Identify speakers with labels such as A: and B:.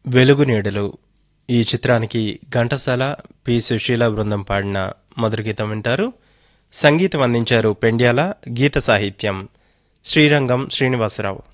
A: వెలుగు నీడలు ఈ చిత్రానికి ఘంటసాల పి సుశీల బృందం పాడిన మొదటి గీతం వింటారు. సంగీతం అందించారు పెండ్యాల, గీత సాహిత్యం శ్రీరంగం శ్రీనివాసరావు.